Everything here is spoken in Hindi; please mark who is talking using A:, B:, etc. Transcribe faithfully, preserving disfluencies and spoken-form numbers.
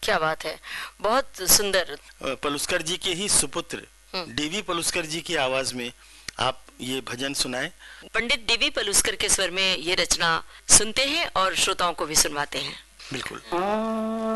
A: क्या बात है, बहुत सुंदर।
B: पलुस्कर जी के ही सुपुत्र डीवी पलुस्कर जी की आवाज में आप ये भजन सुनाए।
A: पंडित डीवी पलुस्कर के स्वर में ये रचना सुनते हैं और श्रोताओं को भी सुनवाते हैं।
B: बिल्कुल।